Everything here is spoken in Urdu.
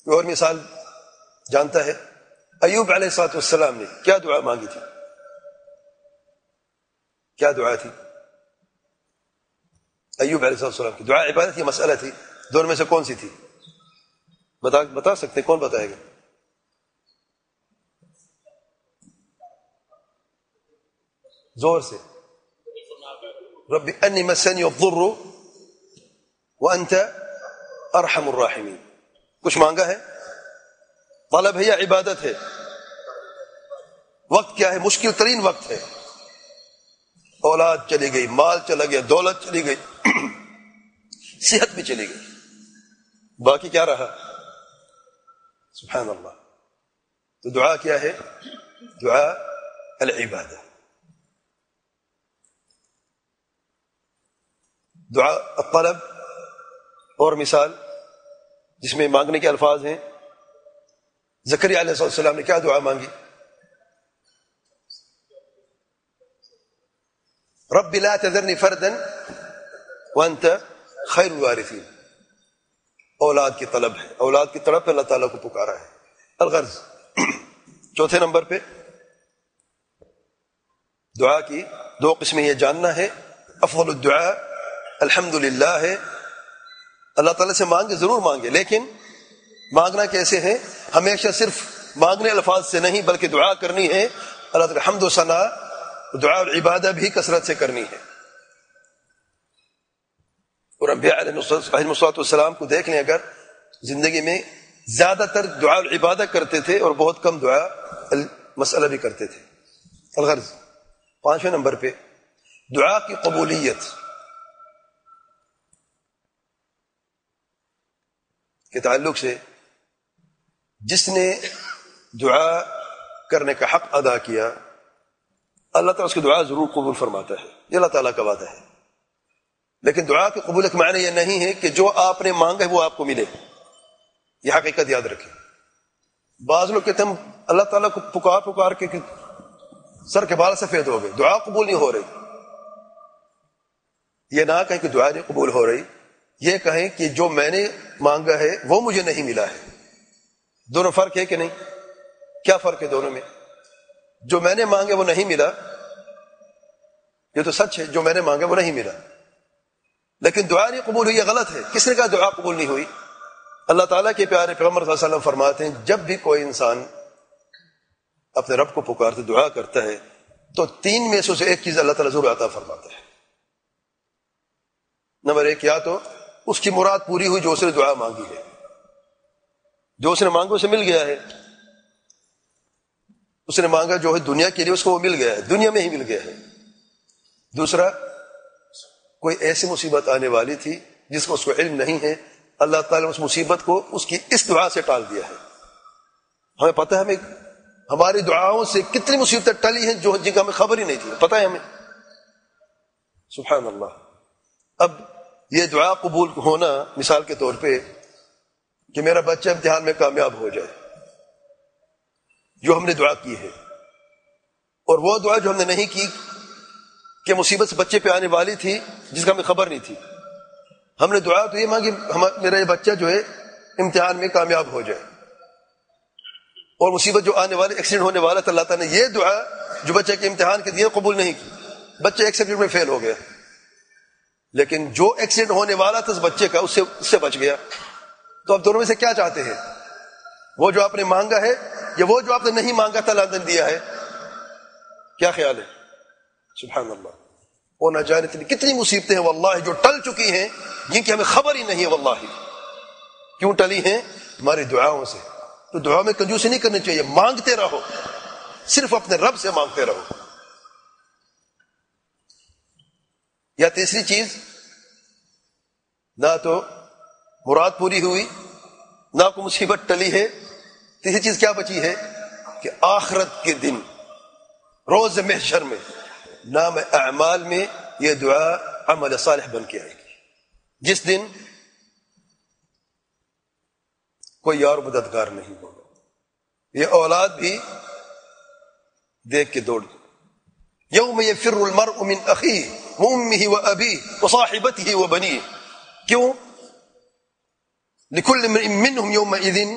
کوئی اور مثال جانتا ہے؟ ایوب علیہ السلام نے کیا دعا مانگی تھی؟ کیا دعا تھی ایوب علیہ السلام کی؟ دعا عبادت یا مسئلہ تھی؟ دونوں میں سے کون سی تھی؟ بتا سکتے کون بتائے گا؟ زور سے. رب انی مسنی الضر وانت ارحم الراحمین. کچھ مانگا ہے؟ طلب ہے یا عبادت ہے؟ وقت کیا ہے؟ مشکل ترین وقت ہے. اولاد چلی گئی، مال چلا گیا، دولت چلی گئی، صحت بھی چلی گئی، باقی کیا رہا؟ سبحان اللہ. تو دعا کیا ہے؟ دعا العبادہ. دعا الطلب اور مثال جس میں مانگنے کے الفاظ ہیں. زکریا علیہ السلام نے کیا دعا مانگی؟ رب لا تذرنی فردا وانت خیر الوارثین. اولاد کی طلب ہے، اولاد کی طلب پہ اللہ تعالیٰ کو پکارا ہے. الغرض چوتھے نمبر پہ دعا کی دو قسمیں یہ جاننا ہے. افضل الدعاء الحمدللہ ہے. اللہ تعالیٰ سے مانگے، ضرور مانگے، لیکن مانگنا کیسے ہے؟ ہمیشہ صرف مانگنے الفاظ سے نہیں بلکہ دعا کرنی ہے. اللہ تعالیٰ حمد و ثنا، دعا العبادہ بھی کثرت سے کرنی ہے. اور انبیاء علیہ السلام کو دیکھ لیں، اگر زندگی میں زیادہ تر دعا العبادہ کرتے تھے اور بہت کم دعا مسئلہ بھی کرتے تھے. الغرض پانچویں نمبر پہ دعا کی قبولیت کے تعلق سے جس نے دعا کرنے کا حق ادا کیا اللہ تعالیٰ اس کی دعا ضرور قبول فرماتا ہے. یہ اللہ تعالیٰ کا وعدہ ہے. لیکن دعا کی قبولیت کا معنی یہ نہیں ہے کہ جو آپ نے مانگا ہے وہ آپ کو ملے. یہ حقیقت یاد رکھیں. بعض لوگ کہتے ہیں اللہ تعالیٰ کو پکار کے سر کے بال سفید ہو گئے، دعا قبول نہیں ہو رہی. یہ نہ کہیں کہ دعا نہیں قبول ہو رہی، یہ کہیں کہ جو میں نے مانگا ہے وہ مجھے نہیں ملا ہے. دونوں فرق ہے کہ نہیں؟ کیا فرق ہے دونوں میں؟ جو میں نے مانگا وہ نہیں ملا، یہ تو سچ ہے، جو میں نے مانگا وہ نہیں ملا. لیکن دعا نہیں قبول ہوئی، یہ غلط ہے. کس نے کہا دعا قبول نہیں ہوئی؟ اللہ تعالیٰ کے پیارے پیغمبر صلی اللہ علیہ وسلم فرماتے ہیں جب بھی کوئی انسان اپنے رب کو پکارتے دعا کرتا ہے تو تین میں سے ایک چیز اللہ تعالیٰ ضرور عطا فرماتا ہے. نمبر ایک، یا تو اس کی مراد پوری ہوئی جو اس نے دعا مانگی ہے، جو اس نے مانگا اسے مل گیا ہے. اس نے مانگا جو ہے دنیا کے لیے اس کو وہ مل گیا ہے، دنیا میں ہی مل گیا ہے. دوسرا، کوئی ایسی مصیبت آنے والی تھی جس کو اس کو علم نہیں ہے، اللہ تعالیٰ نے اس مصیبت کو اس کی اس دعا سے ٹال دیا ہے. ہمیں پتہ ہے، ہمیں ہماری دعاؤں سے کتنی مصیبتیں ٹلی ہیں جن کا ہمیں خبر ہی نہیں تھی، پتہ ہے ہمیں. سبحان اللہ. اب یہ دعا قبول ہونا مثال کے طور پہ کہ میرا بچہ امتحان میں کامیاب ہو جائے، جو ہم نے دعا کی ہے، اور وہ دعا جو ہم نے نہیں کی کہ مصیبت سے بچے پہ آنے والی تھی جس کا ہمیں خبر نہیں تھی. ہم نے دعا تو یہ مانگی میرا یہ بچہ جو ہے امتحان میں کامیاب ہو جائے، اور مصیبت جو آنے والی ایکسیڈنٹ ہونے والا تھا، اللہ تعالیٰ نے یہ دعا جو بچے کے امتحان کے دیے قبول نہیں کی. بچہ ایک سبجیکٹ میں فیل ہو گیا، لیکن جو ایکسیڈنٹ ہونے والا تھا اس بچے کا اس سے بچ گیا. تو اب دونوں میں سے کیا چاہتے ہیں؟ وہ جو آپ نے مانگا ہے یا وہ جو آپ نے نہیں مانگا تھا اللہ نے دیا ہے؟ کیا خیال ہے؟ سبحان اللہ. وہ نہ جانے کتنی مصیبتیں ہیں واللہ جو ٹل چکی ہیں جن کی ہمیں خبر ہی نہیں ہے. واللہ کیوں ٹلی ہیں؟ ہماری دعاؤں سے. تو دعا میں کنجوسی نہیں کرنی چاہیے، مانگتے رہو، صرف اپنے رب سے مانگتے رہو. یا تیسری چیز، نہ تو مراد پوری ہوئی نہ کوئی مصیبت ٹلی ہے، تیسری چیز کیا بچی ہے کہ آخرت کے دن روز محشر میں نام اعمال میں یہ دعا عمل صالح بن کے آئے گی، جس دن کوئی اور مددگار نہیں ہوگا. یہ اولاد بھی دیکھ کے دوڑ گئی. یوم یفر المرء من اخیہ وامہ وابیہ وصاحبتہ وبنیہ. کیوں؟ لکل امرئ منہم یومئذ